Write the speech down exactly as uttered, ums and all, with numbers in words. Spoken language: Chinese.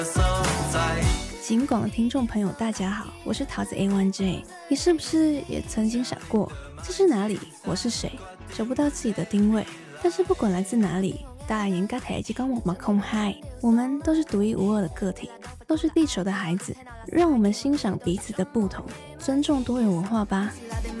警广的听众朋友大家好，我是桃子 A 一 J。 你是不是也曾经想过这是哪里，我是谁，找不到自己的定位？但是不管来自哪里，大家应该台积跟我们空嗨，我们都是独一无二的个体，都是地球的孩子，让我们欣赏彼此的不同，尊重多元文化吧。